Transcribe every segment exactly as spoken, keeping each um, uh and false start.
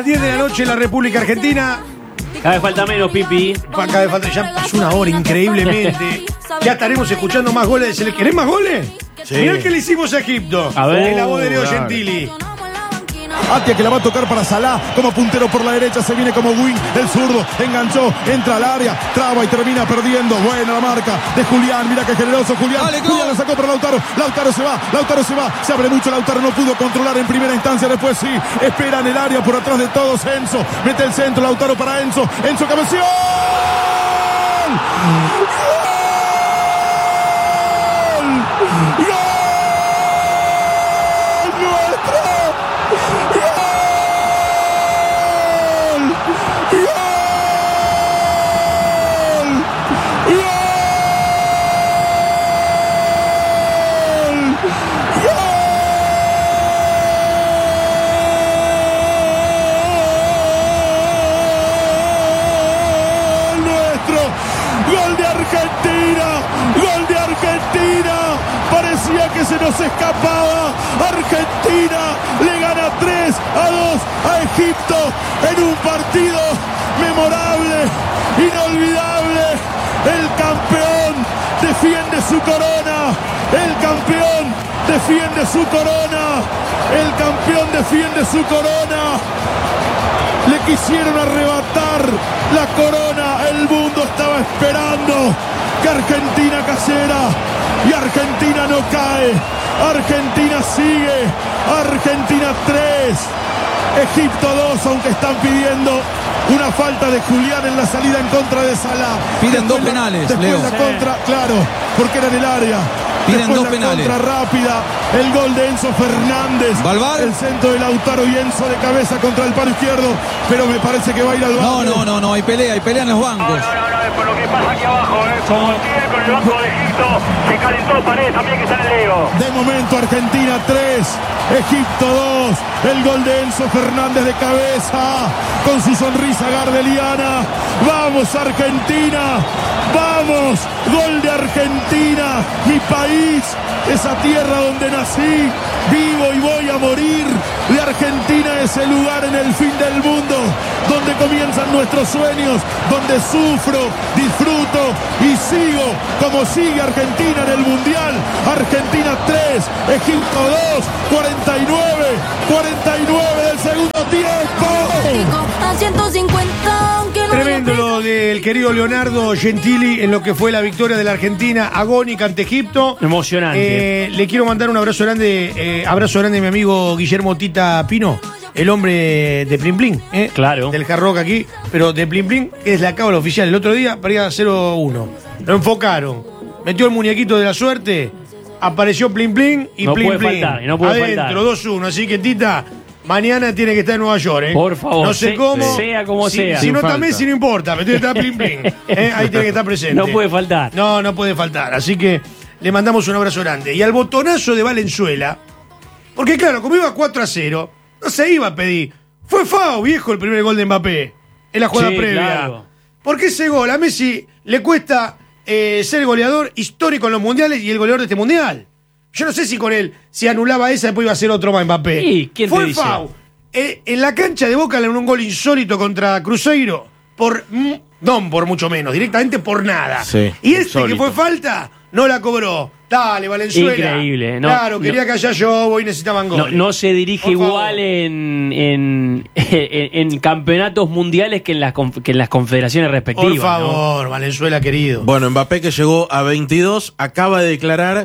las diez de la noche en la República Argentina. Cada vez falta menos, Pipi. Cada vez falta, ya pasó una hora increíblemente. Ya estaremos escuchando más goles de selección. ¿Querés más goles? Sí. Mirá que le hicimos a Egipto. A ver. En la voz de Leo Claro. Gentili. Atia que la va a tocar para Salah, como puntero por la derecha, se viene como wing, el zurdo, enganchó, entra al área, traba y termina perdiendo. Buena la marca de Julián, mira que generoso Julián. Dale, Julián la sacó para Lautaro, Lautaro se va, Lautaro se va, se abre mucho, Lautaro no pudo controlar en primera instancia, después sí, espera en el área por atrás de todos Enzo, mete el centro, Lautaro para Enzo, Enzo cabeció. ¡Gol! ¡Gol! Que se nos escapaba. Argentina le gana tres a dos a Egipto en un partido memorable, inolvidable. El campeón defiende su corona. El campeón defiende su corona. El campeón defiende su corona. Le quisieron arrebatar la corona. El mundo estaba esperando que Argentina cayera. Y Argentina no cae. Argentina sigue. Argentina tres. Egipto dos, aunque están pidiendo una falta de Julián en la salida en contra de Salah. Piden Después dos la- penales, Después Leo. la Sí. contra, claro, porque era en el área. Piden Después dos la penales. contra rápida. El gol de Enzo Fernández. ¿Va al V A R? El centro de Lautaro y Enzo de cabeza contra el palo izquierdo. Pero me parece que va a ir al No, bar. no, no, no, hay pelea, hay pelea en los bancos. No, no, no, es por lo que pasa aquí abajo, ¿eh? Como sigue con el banco de Egipto, se calentó Paredes también que está en el Leo. De momento Argentina tres, Egipto dos, el gol de Enzo Fernández de cabeza, con su sonrisa gardeliana. ¡Vamos Argentina! ¡Vamos! Gol de Argentina, mi país, esa tierra donde nací, vivo y voy a morir. De Argentina es el lugar en el fin del mundo, donde comienzan nuestros sueños, donde sufro, disfruto y sigo como sigue Argentina en el Mundial. Argentina tres, Egipto dos, cuarenta y nueve, cuarenta y nueve del segundo tiempo. A ciento cincuenta, aunque no Tremendo lo del querido Leonardo Gentili en lo que fue la victoria de la Argentina agónica ante Egipto. Emocionante. Eh, le quiero mandar un abrazo grande, eh, abrazo grande a mi amigo Guillermo Tita Pino, el hombre de Plin Plin, eh, Claro. del Hard Rock aquí, pero de Plin Plin, que es la cábala oficial. El otro día paría cero uno. Lo enfocaron, metió el muñequito de la suerte, apareció Plin Plin y No Plin puede Plin. faltar, y no puede Adentro, faltar. dos uno. Así que Tita, mañana tiene que estar en Nueva York, ¿eh? Por favor, No sé se- cómo. sea como si, sea. Si Sin no está falta. Messi, no importa, pero tiene que estar Plin Plin. ¿eh? Ahí tiene que estar presente. No puede faltar. No, no puede faltar. Así que le mandamos un abrazo grande. Y al botonazo de Valenzuela, porque claro, como iba cuatro a cero, no se iba a pedir. Fue Fao, viejo, el primer gol de Mbappé en la jugada Sí, previa. claro. Porque ese gol a Messi le cuesta eh, ser goleador histórico en los mundiales y el goleador de este mundial. Yo no sé si con él, si anulaba esa, después iba a ser otro más Mbappé. ¿Y quién te Fue dice? Fao. Eh, en la cancha de Boca le dio un gol insólito contra Cruzeiro. Por. mm, no, por mucho menos, directamente por nada. Sí, y este insólito. que fue falta, no la cobró. Dale, Valenzuela. Increíble, ¿no? Claro, No. quería que haya yo, y necesitaban No, goles. no se dirige Por favor. igual en, en, en, en campeonatos mundiales que en las, conf- que en las confederaciones respectivas. Por favor, Valenzuela, querido. Bueno, Mbappé, que llegó a veintidós, acaba de declarar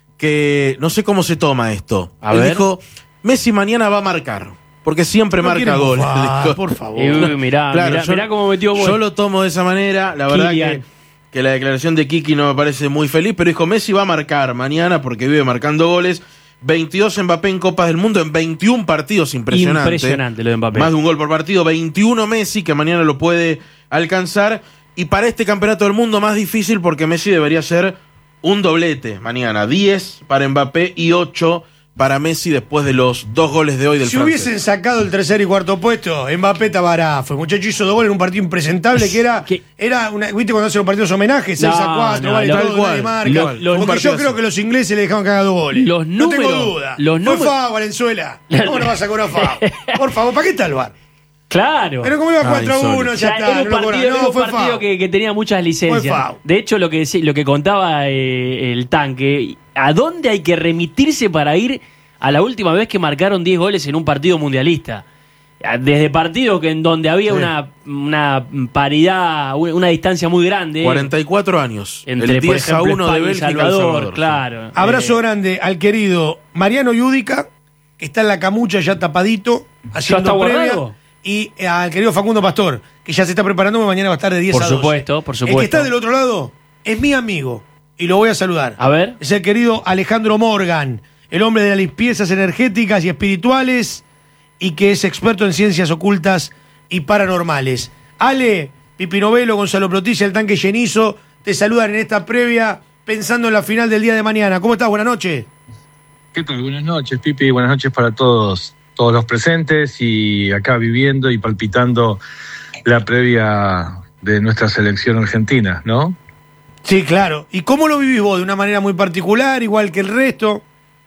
que no sé cómo se toma esto. A Él ver. dijo, Messi mañana va a marcar, porque siempre No marca quiere goles. mofar, Dijo. por favor. ¿No? Eh, uy, mirá, Claro, mirá, yo- mirá cómo metió gol. Yo lo tomo de esa manera. La verdad Kylian. que, que la declaración de Kiki no me parece muy feliz, pero dijo, Messi va a marcar mañana porque vive marcando goles. veintidós Mbappé en Copas del Mundo en veintiún partidos, impresionante. Impresionante lo de Mbappé. Más de un gol por partido. veintiuno Messi, que mañana lo puede alcanzar. Y para este campeonato del mundo más difícil porque Messi debería ser un doblete mañana. diez para Mbappé y ocho para Messi después de los dos goles de hoy del Si francés. hubiesen sacado el tercer y cuarto puesto, Mbappé Tabará, fue muchacho hizo dos goles en un partido impresentable que era, ¿Qué? era una, ¿viste cuando hacen los partidos homenajes? seis a No, cuatro, no, vale lo- todo, tal cual, nadie marca. lo- los- Porque un yo partidazo. creo que los ingleses le dejaron que haga dos goles. Los no tengo números- duda. los Fue números- Fao, Valenzuela. ¿Cómo no vas a cobrar Fao? Por favor, ¿para qué está el V A R? Claro. Pero como iba Ah, cuatro a uno, insólito. ya O sea, está. era un no lo partido, cobra. era No, un fue partido foul. que, que tenía muchas licencias. foul. De hecho, lo que, decí- lo que contaba eh, el tanque, ¿a dónde hay que remitirse para ir a la última vez que marcaron diez goles en un partido mundialista? Desde partidos que en donde había Sí. una, una paridad, una distancia muy grande. cuarenta y cuatro años. Entre, el por diez a ejemplo, uno de España y Bélgica al Salvador, Salvador, sí. claro. Abrazo Eh, grande al querido Mariano Yudica, que está en la camucha ya tapadito, haciendo está previa. guardado? Y eh, al querido Facundo Pastor, que ya se está preparando, porque mañana va a estar de diez Por a doce. supuesto, por El supuesto. que está del otro lado es mi amigo, y lo voy a saludar. A ver. Es el querido Alejandro Morgan, el hombre de las limpiezas energéticas y espirituales, y que es experto en ciencias ocultas y paranormales. Ale, Pipi Novelo, Gonzalo Proticia, el tanque Llenizo, te saludan en esta previa pensando en la final del día de mañana. ¿Cómo estás? Buenas noches. ¿Qué tal? Buenas noches, Pipi. Buenas noches para todos, todos los presentes y acá viviendo y palpitando la previa de nuestra selección argentina, ¿no? Sí, claro. ¿Y cómo lo vivís vos? ¿De una manera muy particular, igual que el resto?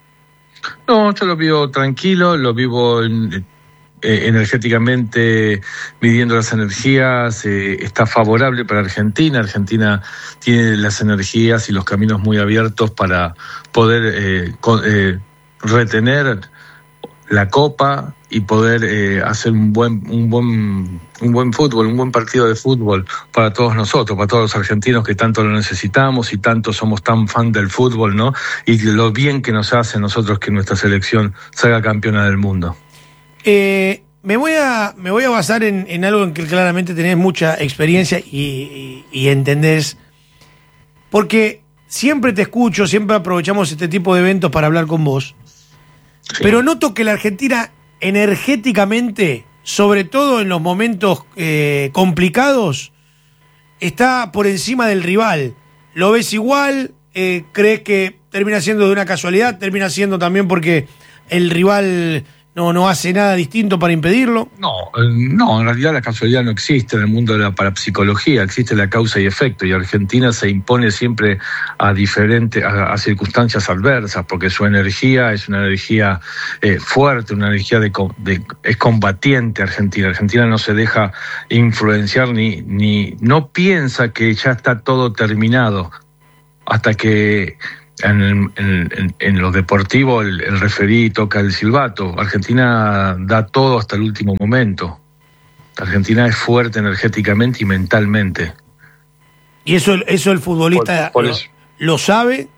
No, yo lo vivo tranquilo, lo vivo en- eh, energéticamente, midiendo las energías, eh, está favorable para Argentina. Argentina tiene las energías y los caminos muy abiertos para poder eh, co- eh, retener la copa y poder eh, hacer un buen un buen un buen fútbol, un buen partido de fútbol para todos nosotros, para todos los argentinos que tanto lo necesitamos y tanto somos tan fan del fútbol, ¿no? Y lo bien que nos hace a nosotros que nuestra selección salga campeona del mundo. Eh, me, voy a, me voy a basar en, en algo en que claramente tenés mucha experiencia y, y- y entendés. Porque siempre te escucho, siempre aprovechamos este tipo de eventos para hablar con vos. Sí. Pero noto que la Argentina energéticamente, sobre todo en los momentos eh, complicados, está por encima del rival. ¿Lo ves igual? Eh, ¿Crees que termina siendo de una casualidad? ¿Termina siendo también porque el rival no, no hace nada distinto para impedirlo? No, eh, no, en realidad la casualidad no existe en el mundo de la parapsicología, existe la causa y efecto, y Argentina se impone siempre a diferentes, a, a circunstancias adversas, porque su energía es una energía eh, fuerte, una energía de, co- de es combatiente Argentina. Argentina no se deja influenciar ni, ni no piensa que ya está todo terminado hasta que En, en, en, en lo deportivo el, el referí toca el silbato. Argentina da todo hasta el último momento. Argentina es fuerte energéticamente y mentalmente. Y eso, eso el futbolista Por- por lo, eso. lo sabe.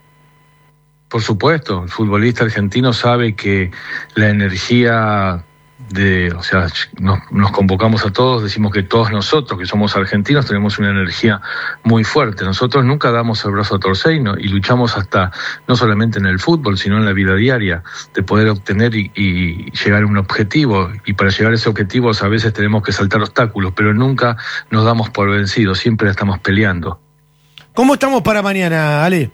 Por supuesto, el futbolista argentino sabe que la energía de, o sea, nos, nos convocamos a todos, decimos que todos nosotros que somos argentinos tenemos una energía muy fuerte. Nosotros nunca damos el brazo a torcer y, no- y luchamos hasta, no solamente en el fútbol, sino en la vida diaria, de poder obtener y, y llegar a un objetivo. Y para llegar a ese objetivo a veces tenemos que saltar obstáculos, pero nunca nos damos por vencidos, siempre estamos peleando. ¿Cómo estamos para mañana, Ale?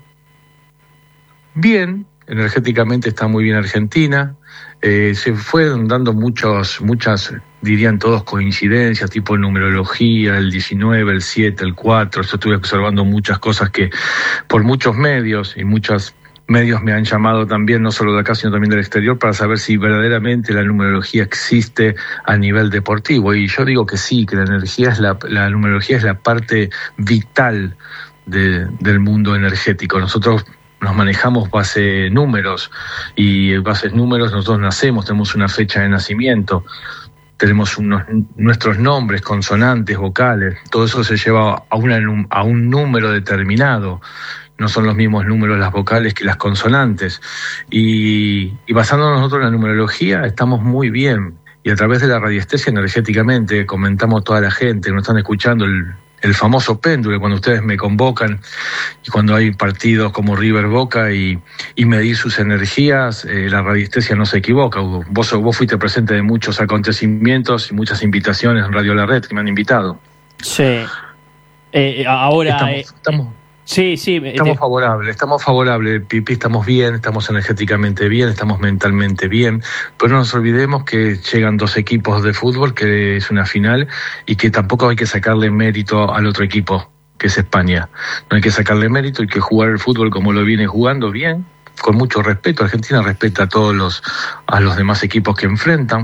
Bien, energéticamente está muy bien Argentina. Eh, se fueron dando muchos, muchas, dirían todos, coincidencias, tipo numerología, el diecinueve, el siete, el cuatro. Yo estuve observando muchas cosas que por muchos medios y muchos medios me han llamado también, no solo de acá, sino también del exterior, para saber si verdaderamente la numerología existe a nivel deportivo. Y yo digo que sí, que la energía es la, la numerología es la parte vital de, del mundo energético. Nosotros nos manejamos base números y bases números nosotros nacemos, tenemos una fecha de nacimiento, tenemos unos, nuestros nombres, consonantes, vocales, todo eso se lleva a, una, a un número determinado. No son los mismos números las vocales que las consonantes. Y, y basándonos nosotros en la numerología estamos muy bien. Y a través de la radiestesia energéticamente comentamos toda la gente que nos están escuchando el el famoso péndulo, cuando ustedes me convocan y cuando hay partidos como River Boca y, y medir sus energías, eh, la radiestesia no se equivoca. Hugo. Vos, vos fuiste presente de muchos acontecimientos y muchas invitaciones en Radio La Red que me han invitado. Sí. Eh, ahora. Estamos, eh, estamos, sí, sí. estamos este- favorables, estamos favorables, Pipi, estamos bien, estamos energéticamente bien, estamos mentalmente bien, pero no nos olvidemos que llegan dos equipos de fútbol, que es una final, y que tampoco hay que sacarle mérito al otro equipo, que es España. No hay que sacarle mérito, hay que jugar el fútbol como lo viene jugando, bien, con mucho respeto. Argentina respeta a todos los, a los demás equipos que enfrentan.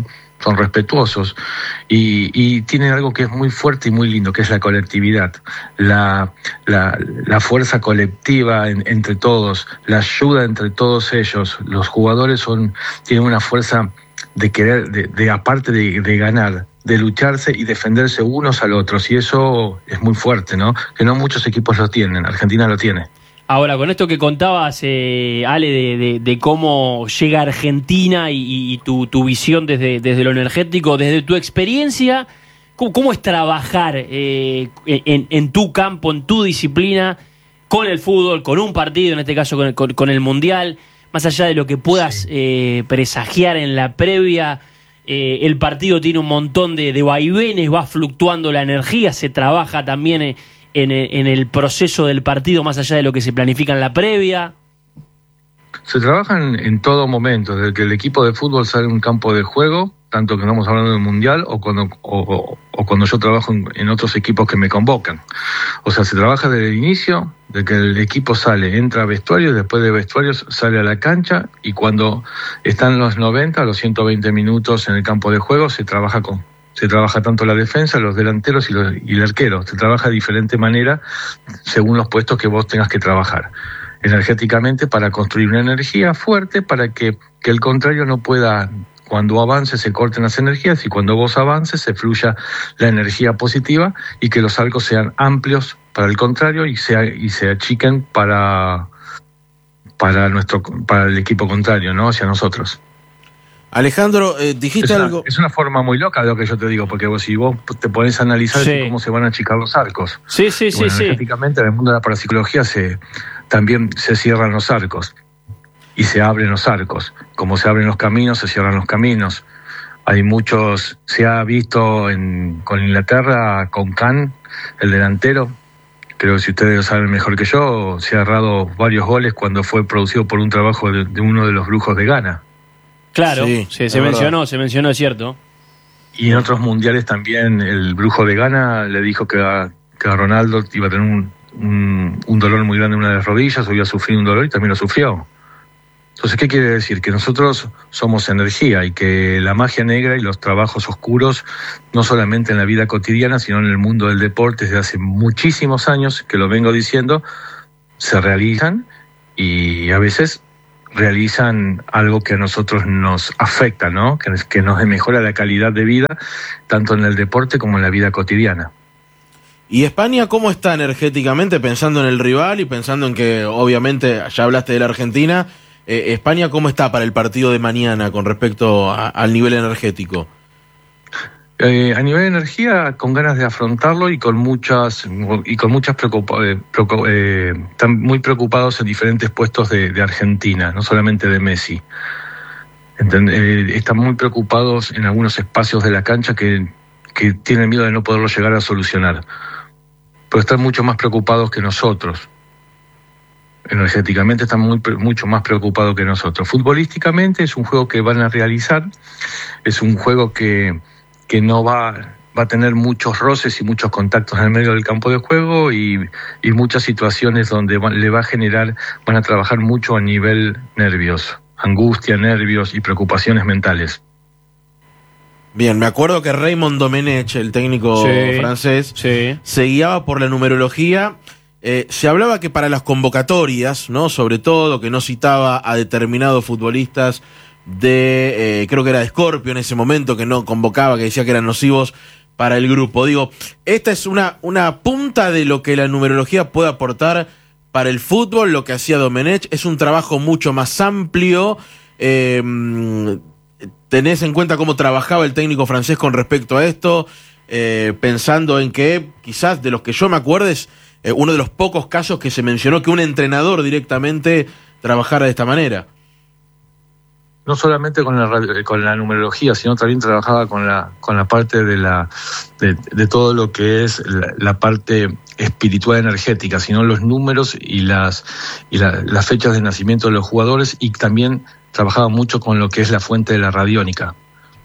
son respetuosos y, y tienen algo que es muy fuerte y muy lindo, que es la colectividad, la, la, la fuerza colectiva en, entre todos, la ayuda entre todos ellos. Los jugadores son tienen una fuerza de querer, de, de aparte de, de ganar, de lucharse y defenderse unos al otros, y eso es muy fuerte, ¿no? Que no muchos equipos lo tienen. Argentina lo tiene. Ahora, con esto que contabas, eh, Ale, de, de, de cómo llega Argentina y, y tu, tu visión desde, desde lo energético, desde tu experiencia, ¿cómo, cómo es trabajar eh, en, en tu campo, en tu disciplina, con el fútbol, con un partido, en este caso con el, con, con el Mundial, más allá de lo que puedas sí. eh, presagiar en la previa? Eh, el partido tiene un montón de, de vaivenes, va fluctuando la energía, se trabaja también en, en, en el proceso del partido más allá de lo que se planifica en la previa. Se trabaja en, en todo momento, desde que el equipo de fútbol sale a un campo de juego, tanto que estamos hablando del Mundial, o cuando, o, o, o cuando yo trabajo en, en otros equipos que me convocan. O sea, se trabaja desde el inicio, de que el equipo sale, entra a vestuarios, después de vestuarios sale a la cancha, y cuando están los noventa, los ciento veinte minutos en el campo de juego, se trabaja con se trabaja tanto la defensa, los delanteros y, los, y el arquero. Se trabaja de diferente manera según los puestos que vos tengas que trabajar energéticamente, para construir una energía fuerte para que, que el contrario no pueda, cuando avance se corten las energías, y cuando vos avances se fluya la energía positiva, y que los arcos sean amplios para el contrario y se, y se achiquen para, para, nuestro, para el equipo contrario, ¿no? Hacia nosotros. Alejandro, eh, dijiste es una, algo... Es una forma muy loca de lo que yo te digo, porque vos, si vos te pones a analizar sí. cómo se van a achicar los arcos. Sí, sí, sí, bueno, sí. Energéticamente, en el mundo de la parapsicología se, también se cierran los arcos y se abren los arcos. Como se abren los caminos, se cierran los caminos. Hay muchos, se ha visto en, con Inglaterra, con Khan, el delantero. Creo que si ustedes lo saben mejor que yo, se ha errado varios goles cuando fue producido por un trabajo de, de uno de los brujos de Ghana. Claro, sí, sí, se mencionó, se mencionó, es cierto. Y en otros mundiales también el brujo de Ghana le dijo que a, que a Ronaldo iba a tener un, un, un dolor muy grande en una de las rodillas, o iba a sufrir un dolor, y también lo sufrió. Entonces, ¿qué quiere decir? Que nosotros somos energía, y que la magia negra y los trabajos oscuros, no solamente en la vida cotidiana, sino en el mundo del deporte, desde hace muchísimos años, que lo vengo diciendo, se realizan, y a veces realizan algo que a nosotros nos afecta, ¿no? Que, que nos mejora la calidad de vida, tanto en el deporte como en la vida cotidiana. ¿Y España cómo está energéticamente, pensando en el rival y pensando en que, obviamente, ya hablaste de la Argentina, eh, España cómo está para el partido de mañana con respecto a, al nivel energético? Eh, a nivel de energía, con ganas de afrontarlo y con muchas y con muchas preocupa, eh, preocup, eh, están muy preocupados en diferentes puestos de, de Argentina, no solamente de Messi. Entend, eh, están muy preocupados en algunos espacios de la cancha que, que tienen miedo de no poderlo llegar a solucionar, pero están mucho más preocupados que nosotros. Energéticamente están muy, mucho más preocupados que nosotros. Futbolísticamente es un juego que van a realizar, es un juego que que no va, va a tener muchos roces y muchos contactos en el medio del campo de juego, y, y muchas situaciones donde va, le va a generar, van a trabajar mucho a nivel nervios, angustia, nervios y preocupaciones mentales. Bien, me acuerdo que Raymond Domenech, el técnico sí, francés, sí. se guiaba por la numerología. Eh, se hablaba que para las convocatorias, ¿no? Sobre todo, que no citaba a determinados futbolistas de, eh, creo que era de Scorpio en ese momento, que no convocaba, que decía que eran nocivos para el grupo. Digo, esta es una, una punta de lo que la numerología puede aportar para el fútbol. Lo que hacía Domenech es un trabajo mucho más amplio. Eh, ¿Tenés en cuenta cómo trabajaba el técnico francés con respecto a esto? Eh, pensando en que quizás, de los que yo me acuerdo, es eh, uno de los pocos casos que se mencionó que un entrenador directamente trabajara de esta manera. No solamente con la con la numerología, sino también trabajaba con la con la parte de la de, de todo lo que es la, la parte espiritual energética, sino los números y las y la, las fechas de nacimiento de los jugadores, y también trabajaba mucho con lo que es la fuente de la radiónica.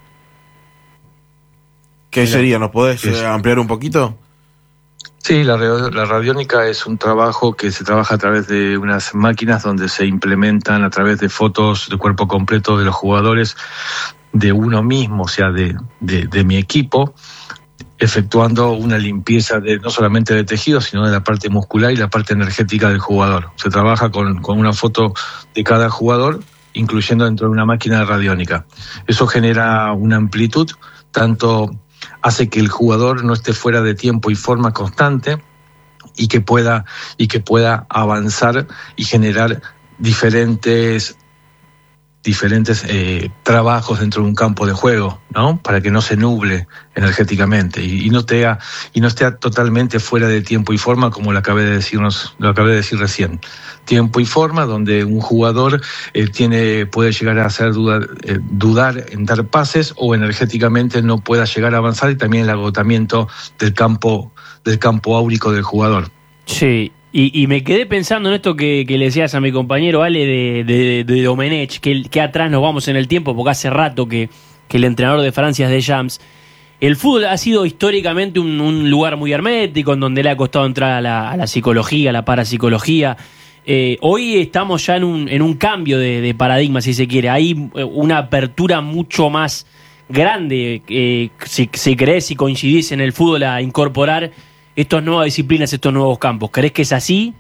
¿Qué Mira, sería? ¿Nos podés es, ampliar un poquito? Sí, la, la radiónica es un trabajo que se trabaja a través de unas máquinas donde se implementan a través de fotos de cuerpo completo de los jugadores de uno mismo, o sea, de, de, de mi equipo, efectuando una limpieza de no solamente de tejido, sino de la parte muscular y la parte energética del jugador. Se trabaja con, con una foto de cada jugador, incluyendo dentro de una máquina radiónica. Eso genera una amplitud, tanto hace que el jugador no esté fuera de tiempo y forma constante, y que pueda, y que pueda avanzar y generar diferentes diferentes eh, trabajos dentro de un campo de juego, ¿no? Para que no se nuble energéticamente y, y no esté y no esté totalmente fuera de tiempo y forma, como lo acabé de decirnos, lo acabé de decir recién. Tiempo y forma donde un jugador eh, tiene puede llegar a hacer dudar, eh, dudar en dar pases, o energéticamente no pueda llegar a avanzar, y también el agotamiento del campo del campo áurico del jugador. Sí. Y, y me quedé pensando en esto que, que le decías a mi compañero Ale de, de, de Domenech, que, que atrás nos vamos en el tiempo, porque hace rato que, que el entrenador de Francia es Deschamps. El fútbol ha sido históricamente un, un lugar muy hermético, en donde le ha costado entrar a la, a la psicología, a la parapsicología. Eh, hoy estamos ya en un, en un cambio de, de paradigma, si se quiere. Hay una apertura mucho más grande, eh, si, si crees, si coincidís en el fútbol, a incorporar estas nuevas disciplinas, estos nuevos campos. ¿Crees que es así?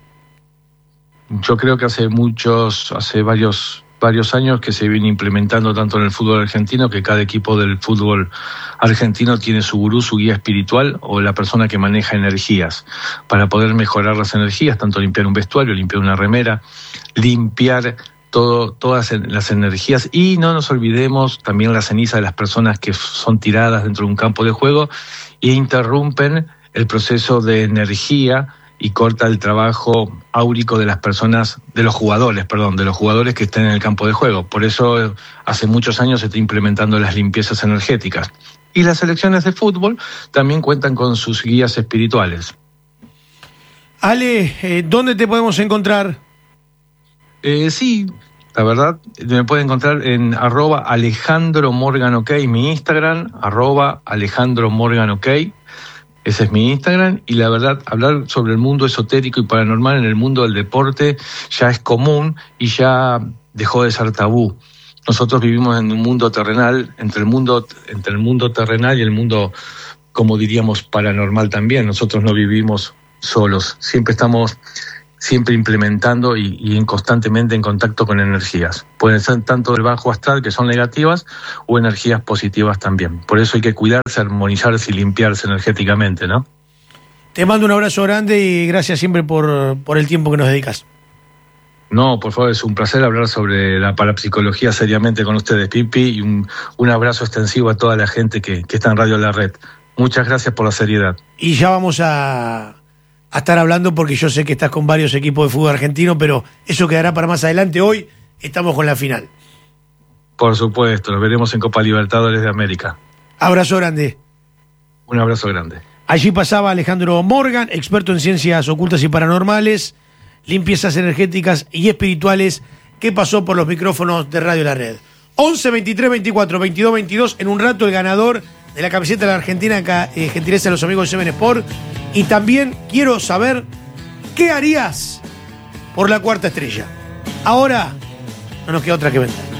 Yo creo que hace muchos, hace varios, varios años que se viene implementando tanto en el fútbol argentino, que cada equipo del fútbol argentino tiene su gurú, su guía espiritual, o la persona que maneja energías, para poder mejorar las energías, tanto limpiar un vestuario, limpiar una remera, limpiar todo, todas las energías, y no nos olvidemos también la ceniza de las personas que son tiradas dentro de un campo de juego e interrumpen el proceso de energía y corta el trabajo áurico de las personas, de los jugadores, perdón, de los jugadores que estén en el campo de juego. Por eso hace muchos años se está implementando las limpiezas energéticas. Y las selecciones de fútbol también cuentan con sus guías espirituales. Ale, eh, ¿dónde te podemos encontrar? Eh, sí, la verdad, me pueden encontrar en arroba Alejandro Morgan OK, mi Instagram, arroba Alejandro Morgan OK. Ese es mi Instagram, y la verdad, hablar sobre el mundo esotérico y paranormal en el mundo del deporte ya es común y ya dejó de ser tabú. Nosotros vivimos en un mundo terrenal, entre el mundo, entre el mundo terrenal y el mundo, como diríamos, paranormal también. Nosotros no vivimos solos, siempre estamos siempre implementando y, y en constantemente en contacto con energías. Pueden ser tanto del bajo astral, que son negativas, o energías positivas también. Por eso hay que cuidarse, armonizarse y limpiarse energéticamente, ¿no? Te mando un abrazo grande y gracias siempre por, por el tiempo que nos dedicas. No, por favor, es un placer hablar sobre la parapsicología seriamente con ustedes, Pipi, y un, un abrazo extensivo a toda la gente que, que está en Radio La Red. Muchas gracias por la seriedad. Y ya vamos a... a estar hablando, porque yo sé que estás con varios equipos de fútbol argentino, pero eso quedará para más adelante. Hoy estamos con la final. Por supuesto, nos veremos en Copa Libertadores de América. Abrazo grande. Un abrazo grande. Allí pasaba Alejandro Morgan, experto en ciencias ocultas y paranormales, limpiezas energéticas y espirituales, que pasó por los micrófonos de Radio La Red. once, veintitrés, veinticuatro, veintidós, veintidós. En un rato el ganador de la camiseta de la Argentina, eh, gentileza de los amigos de Seven Sport. Y también quiero saber qué harías por la cuarta estrella. Ahora no nos queda otra que vender.